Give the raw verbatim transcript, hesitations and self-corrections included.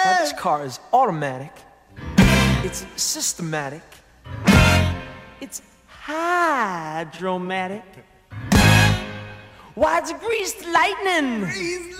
Now, this car is automatic. It's systematic. It's hydromatic. Why, it's greased lightning.